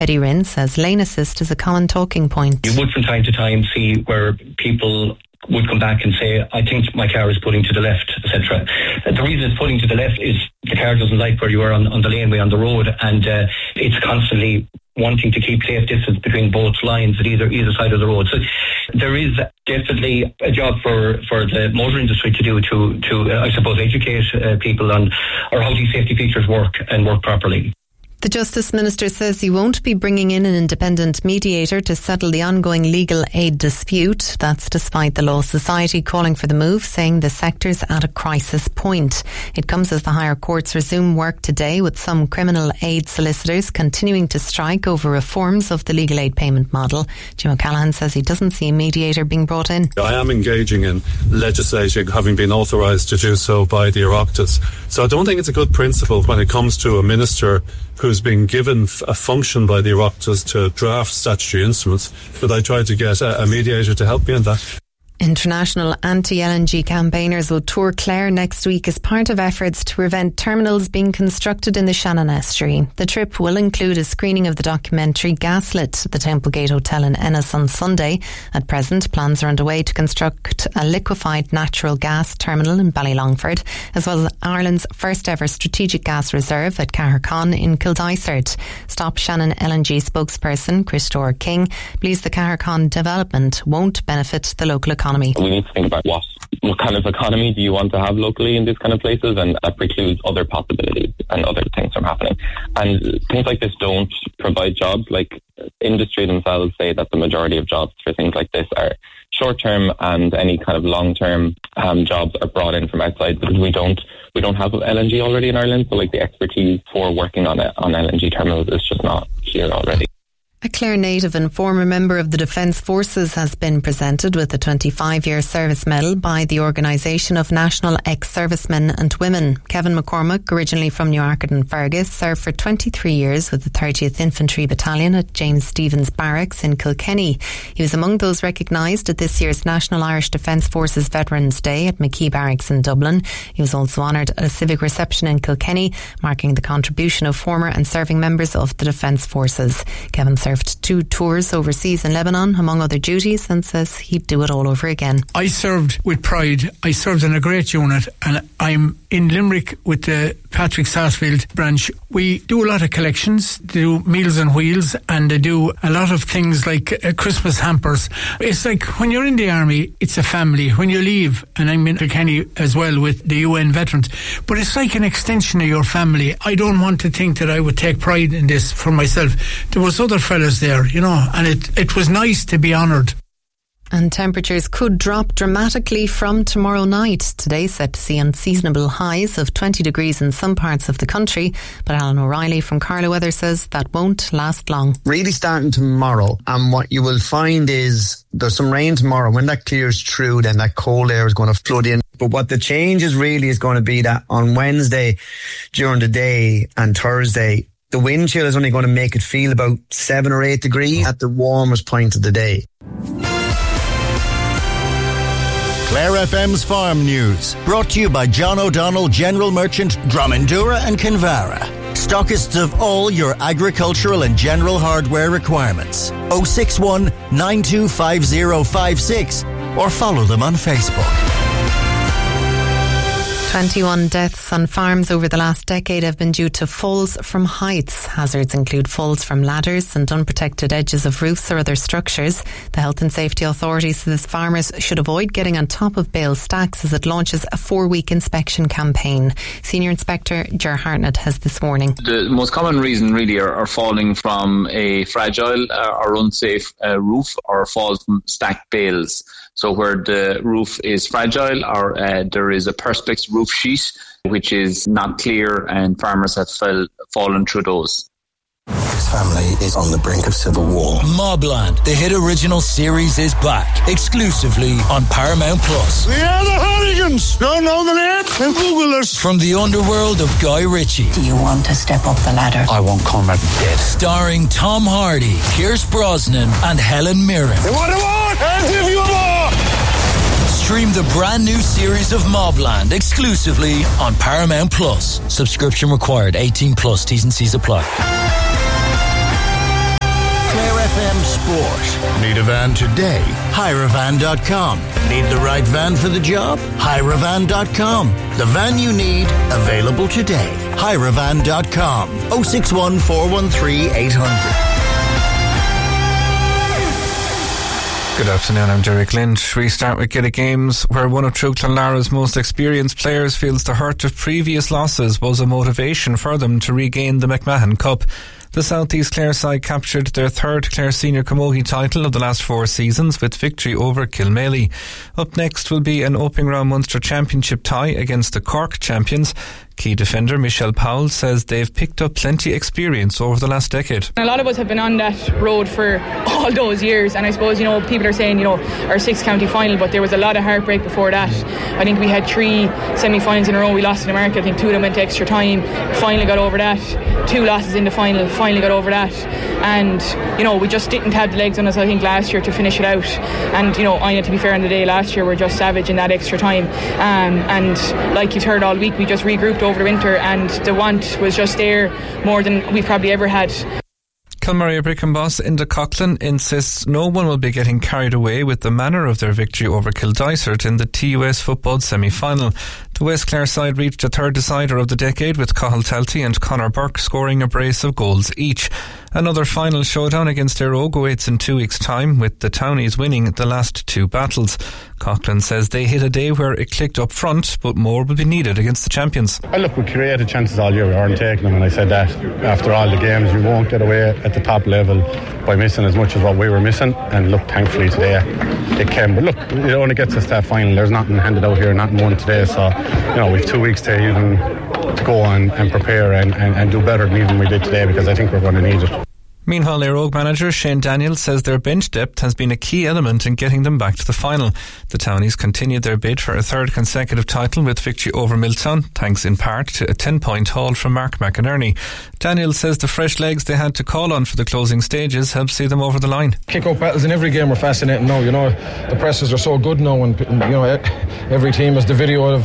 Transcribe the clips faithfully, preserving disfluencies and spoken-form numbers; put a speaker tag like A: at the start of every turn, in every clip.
A: Eddie Rinn says lane assist is a common talking point.
B: You would from time to time see where people would come back and say, I think my car is pulling to the left, et cetera. The reason it's pulling to the left is the car doesn't like where you are on, on the laneway on the road, and uh, it's constantly wanting to keep safe distance between both lines at either either side of the road. So there is definitely a job for, for the motor industry to do to, to uh, I suppose, educate uh, people on or how these safety features work and work properly.
A: The Justice Minister says he won't be bringing in an independent mediator to settle the ongoing legal aid dispute. That's despite the Law Society calling for the move, saying the sector's at a crisis point. It comes as the higher courts resume work today, with some criminal aid solicitors continuing to strike over reforms of the legal aid payment model. Jim O'Callaghan says he doesn't see a mediator being brought in.
C: I am engaging in legislating, having been authorised to do so by the Oireachtas. So I don't think it's a good principle when it comes to a minister who's been given a function by the Oireachtas to draft statutory instruments, that I try to get a, a mediator to help me in that.
A: International anti-L N G campaigners will tour Clare next week as part of efforts to prevent terminals being constructed in the Shannon estuary. The trip will include a screening of the documentary Gaslit at the Templegate Hotel in Ennis on Sunday. At present, plans are underway to construct a liquefied natural gas terminal in Ballylongford, as well as Ireland's first ever strategic gas reserve at Cahercon in Kildysart. Stop Shannon L N G spokesperson Christopher King believes the Cahercon development won't benefit the local economy.
D: We need to think about what, what kind of economy do you want to have locally in these kind of places, and that precludes other possibilities and other things from happening. And things like this don't provide jobs. Like, industry themselves say that the majority of jobs for things like this are short-term, and any kind of long-term um, jobs are brought in from outside, because we don't we don't have L N G already in Ireland. So like the expertise for working on it, on L N G terminals is just not here already.
A: A Clare native and former member of the Defence Forces has been presented with a twenty-five year service medal by the Organisation of National Ex-Servicemen and Women. Kevin McCormack, originally from Newmarket and Fergus, served for twenty-three years with the thirtieth Infantry Battalion at James Stephens Barracks in Kilkenny. He was among those recognised at this year's National Irish Defence Forces Veterans Day at McKee Barracks in Dublin. He was also honoured at a civic reception in Kilkenny, marking the contribution of former and serving members of the Defence Forces. Kevin served Served two tours overseas in Lebanon, among other duties, and says he'd do it all over again.
E: I served with pride. I served in a great unit, and I'm in Limerick with the Patrick Sarsfield branch. We do a lot of collections, do Meals on Wheels, and they do a lot of things like uh, Christmas hampers. It's like when you're in the army, it's a family. When you leave, and I'm in Kilkenny as well with the U N veterans, but it's like an extension of your family. I don't want to think that I would take pride in this for myself. There was other fellas there, you know, and it, it was nice to be honoured.
A: And temperatures could drop dramatically from tomorrow night. Today set to see unseasonable highs of twenty degrees in some parts of the country, but Alan O'Reilly from Carlow Weather says that won't last long.
F: Really starting tomorrow, and what you will find is there's some rain tomorrow. When that clears through, then that cold air is going to flood in. But what the change is really is going to be that on Wednesday during the day and Thursday, the wind chill is only going to make it feel about seven or eight degrees at the warmest point of the day.
G: Clare F M's Farm News, brought to you by John O'Donnell General Merchant, Drummondura and Kinvara. Stockists of all your agricultural and general hardware requirements. oh six one, nine two five oh five six or follow them on Facebook.
A: twenty-one deaths on farms over the last decade have been due to falls from heights. Hazards include falls from ladders and unprotected edges of roofs or other structures. The Health and Safety Authority says farmers should avoid getting on top of bale stacks as it launches a four-week inspection campaign. Senior Inspector Ger Hartnett has this warning.
H: The most common reason really are, are falling from a fragile uh, or unsafe uh, roof, or falls from stacked bales. So where the roof is fragile, or uh, there is a perspex roof sheet which is not clear, and farmers have fell, fallen through those.
I: This family is on the brink of civil war.
J: Mobland, the hit original series, is back exclusively on Paramount Plus.
K: We are the Hooligans. Don't know the name? Then Google us.
J: From the underworld of Guy Ritchie.
L: Do you want to step up the ladder?
J: I want Conrad dead. Starring Tom Hardy, Pierce Brosnan, and Helen Mirren.
K: They want to war? I'll give you a war.
J: Stream the brand new series of Mobland exclusively on Paramount Plus. Subscription required. eighteen plus. T's and C's apply.
G: sport. Need a van today? hire a van dot com. Need the right van for the job? hire a van dot com. The van you need, available today. hire a van dot com. oh six one, four one three, eight hundred.
M: Good afternoon, I'm Derek Lynch. We start with Gaelic Games, where one of True Clonlara's most experienced players feels the hurt of previous losses was a motivation for them to regain the McMahon Cup. The South East Clare side captured their third Clare Senior Camogie title of the last four seasons with victory over Kilmaley. Up next will be an opening round Munster Championship tie against the Cork champions. Key defender Michelle Powell says they've picked up plenty experience over the last decade.
N: A lot of us have been on that road for all those years, and I suppose, you know, people are saying, you know, our sixth county final, but there was a lot of heartbreak before that. I think we had three semi-finals in a row. We lost in America. I think two of them went to extra time. Finally got over that. Two losses in the final. Finally got over that. And, you know, we just didn't have the legs on us, I think, last year to finish it out. And, you know, I know, to be fair, on the day last year, we're just savage in that extra time. Um, and like you've heard all week, we just regrouped over the winter, and the want was just there more than we've probably ever had.
M: Kilmaria Bricken boss Inda Coughlin insists no one will be getting carried away with the manner of their victory over Kildysart in the T U S football semi-final. The West Clare side reached a third decider of the decade with Cathal Talty and Conor Burke scoring a brace of goals each. Another final showdown against Eroe awaits in two weeks' time, with the Townies winning the last two battles. Coughlin says they hit a day where it clicked up front, but more will be needed against the champions.
O: Well, look, we created chances all year. We weren't taking them, and I said that after all the games, you won't get away at the top level by missing as much as what we were missing. And look, thankfully today it came. But look, it only gets us to that final. There's nothing handed out here, nothing won today. So, you know, we've two weeks to even to go on and prepare and, and, and do better than even we did today, because I think we're going to need it.
M: Meanwhile, Eroe manager Shane Daniels says their bench depth has been a key element in getting them back to the final. The Townies continued their bid for a third consecutive title with victory over Milltown, thanks in part to a ten-point haul from Mark McInerney. Daniels says the fresh legs they had to call on for the closing stages helped see them over the line.
P: Kick-out battles in every game are fascinating now. You know, the presses are so good now, and you know every team has the video of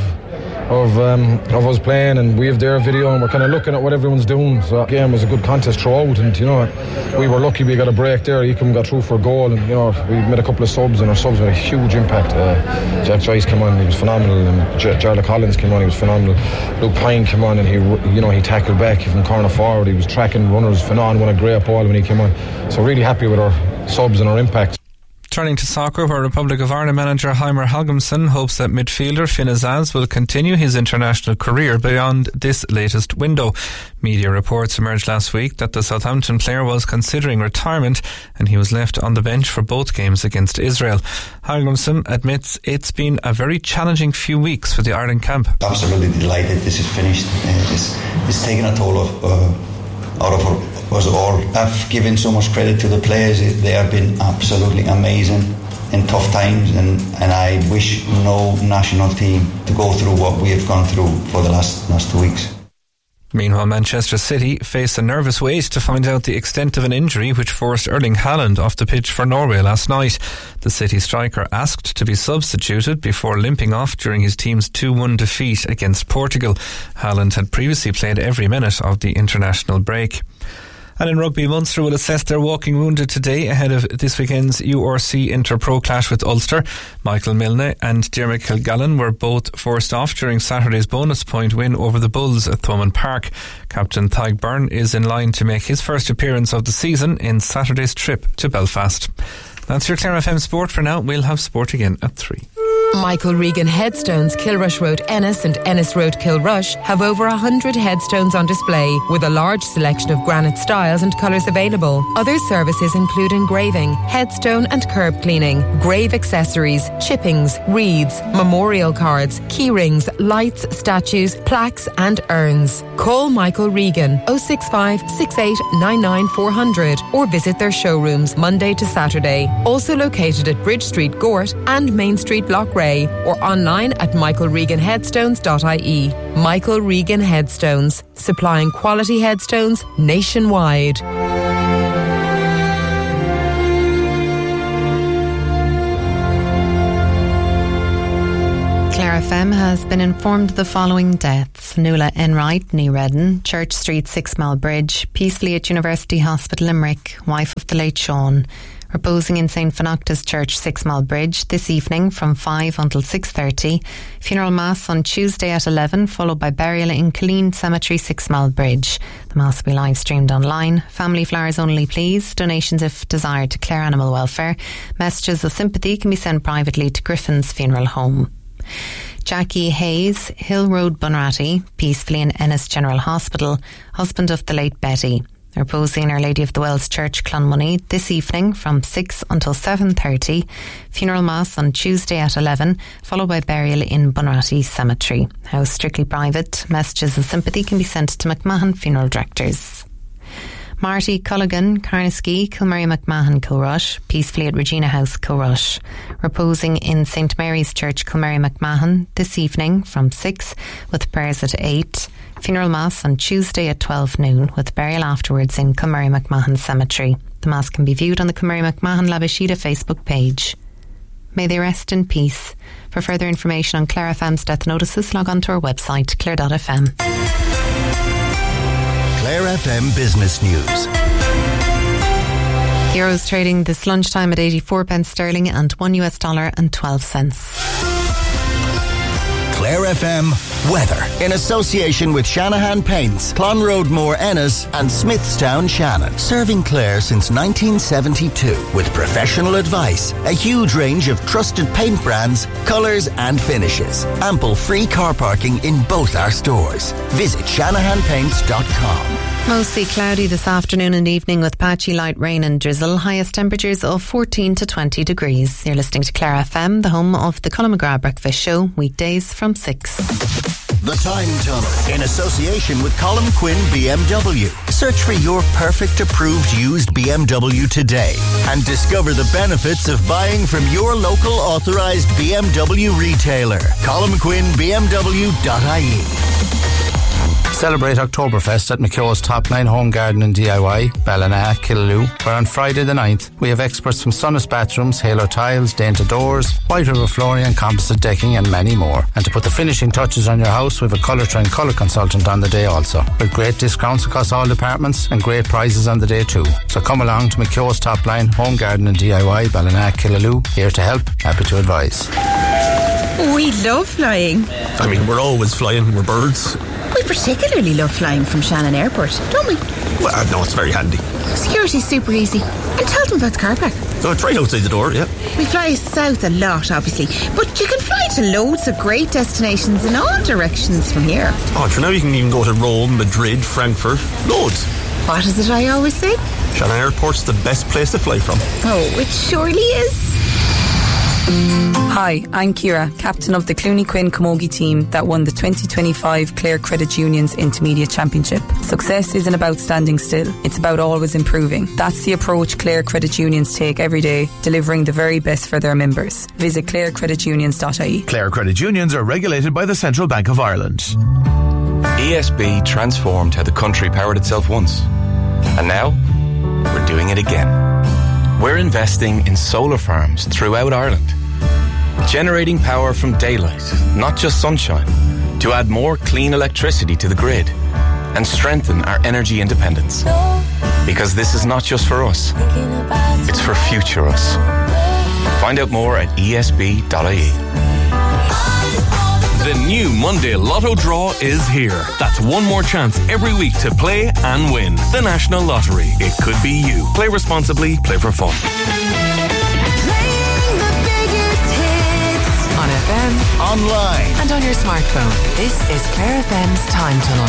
P: of um, of us playing, and we have their video, and we're kind of looking at what everyone's doing. So the game was a good contest throughout, and you know we were lucky we got a break there. Ecom got through for a goal, and you know we made a couple of subs, and our subs had a huge impact. uh, Jack Joyce came on, he was phenomenal, and J- Jarlath Collins came on, he was phenomenal. Luke Pine came on, and he you know he tackled back from corner forward. He was tracking runners phenomenal, won a great ball when he came on. So really happy with our subs and our impact.
M: Turning to soccer, where Republic of Ireland manager Heimer Hallgrimsson hopes that midfielder Finn Azaz will continue his international career beyond this latest window. Media reports emerged last week that the Southampton player was considering retirement, and he was left on the bench for both games against Israel. Hallgrimsson admits it's been a very challenging few weeks for the Ireland camp.
Q: Absolutely delighted this is finished. Uh, it's, it's taken a toll of, uh, out of our was all. I've given so much credit to the players. They have been absolutely amazing in tough times, and, and I wish no national team to go through what we have gone through for the last, last two weeks.
M: Meanwhile, Manchester City face a nervous wait to find out the extent of an injury which forced Erling Haaland off the pitch for Norway last night. The City striker asked to be substituted before limping off during his team's two one defeat against Portugal. Haaland had previously played every minute of the international break. And in rugby, Munster will assess their walking wounded today ahead of this weekend's U R C Inter-Pro clash with Ulster. Michael Milne and Dermot Kilgallen were both forced off during Saturday's bonus point win over the Bulls at Thomond Park. Captain Tadhg Byrne is in line to make his first appearance of the season in Saturday's trip to Belfast. That's your Clare F M Sport for now. We'll have sport again at three.
R: Michael Regan Headstones, Kilrush Road Ennis and Ennis Road Kilrush have over one hundred headstones on display with a large selection of granite styles and colours available. Other services include engraving, headstone and curb cleaning, grave accessories, chippings, wreaths, memorial cards, key rings, lights, statues, plaques and urns. Call Michael Regan oh six five, six eight nine nine, four hundred or visit their showrooms Monday to Saturday. Also located at Bridge Street, Gort and Main Street, Loughrea, or online at michael regan headstones dot I E. Michael Regan Headstones, supplying quality headstones nationwide.
A: Clare F M has been informed of the following deaths: Nuala Enright, Ní Redden, Church Street, Six Mile Bridge, Peace Fleet University Hospital, Limerick, wife of the late Sean; Reposing in Saint Finoctus Church, Six Mile Bridge, this evening from five until six thirty. Funeral Mass on Tuesday at eleven, followed by burial in Killeen Cemetery, Six Mile Bridge. The Mass will be live streamed online. Family flowers only, please. Donations if desired to Clare Animal Welfare. Messages of sympathy can be sent privately to Griffin's Funeral Home. Jackie Hayes, Hill Road, Bunratty, peacefully in Ennis General Hospital, husband of the late Betty. Reposing in Our Lady of the Wells Church, Clonmoney, this evening from six until seven thirty. Funeral Mass on Tuesday at eleven, followed by burial in Bunratty Cemetery. House strictly private. Messages of sympathy can be sent to McMahon Funeral Directors. Marty Culligan, Carnegie, Kilmurray McMahon, Kilrush, peacefully at Regina House, Kilrush. Reposing in Saint Mary's Church, Kilmurray McMahon, this evening from six, with prayers at eight. Funeral Mass on Tuesday at twelve noon, with burial afterwards in Kilmurray McMahon Cemetery. The Mass can be viewed on the Kilmurray McMahon Labashida Facebook page. May they rest in peace. For further information on Clare F M's death notices, log on to our website, clare dot f m.
G: Clare F M Business News.
A: The Euro's trading this lunchtime at eighty-four pence sterling and one U S dollar and twelve cents.
G: Clare F M weather in association with Shanahan Paints, Clonroadmore Ennis and Smithstown Shannon. Serving Clare since nineteen seventy-two with professional advice, a huge range of trusted paint brands, colours and finishes. Ample free car parking in both our stores. Visit shanahan paints dot com.
A: Mostly cloudy this afternoon and evening with patchy light rain and drizzle. Highest temperatures of fourteen to twenty degrees. You're listening to Clare F M, the home of the Colin McGrath Breakfast Show, weekdays from six.
G: The Time Tunnel in association with Colin Quinn B M W. Search for your perfect approved used B M W today and discover the benefits of buying from your local authorised B M W retailer. Colin Quinn B M W dot I E.
S: Celebrate Oktoberfest at McKeogh's Top Line Home Garden and D I Y, Ballina, Killaloe, where on Friday the ninth we have experts from Sonus Bathrooms, Halo Tiles, Dainta Doors, White River Flooring and Composite Decking and many more. And to put the finishing touches on your house, we have a colour trained colour consultant on the day also, with great discounts across all departments and great prizes on the day too. So come along to McKeogh's Top Line Home Garden and D I Y, Ballina, Killaloe, here to help, happy to advise.
T: We love flying.
U: I mean, we're always flying, we're birds.
T: We particularly love flying from Shannon Airport, don't we?
U: Well, no, it's very handy.
T: Security's super easy. And tell them about the car park.
U: So it's right outside the door, yeah.
T: We fly south a lot, obviously, but you can fly to loads of great destinations in all directions from here.
U: Oh, for now you can even go to Rome, Madrid, Frankfurt, loads.
T: What is it I always say?
U: Shannon Airport's the best place to fly from.
T: Oh, it surely is.
V: Hi, I'm Ciara, captain of the Clooney Quinn Camogie team that won the twenty twenty-five Clare Credit Union's Intermediate Championship. Success isn't about standing still, it's about always improving. That's the approach Clare Credit Unions take every day, delivering the very best for their members. Visit clare credit unions dot I E.
W: Clare Credit Unions are regulated by the Central Bank of Ireland.
X: E S B transformed how the country powered itself once. And now, we're doing it again. We're investing in solar farms throughout Ireland, generating power from daylight, not just sunshine, to add more clean electricity to the grid and strengthen our energy independence. Because this is not just for us, it's for future us. Find out more at E S B dot I E.
Y: The new Monday Lotto draw is here. That's one more chance every week to play and win. The National Lottery. It could be you. Play responsibly, play for fun.
R: On F M,
G: online,
R: and on your smartphone. This is Clare F M's Time Tunnel.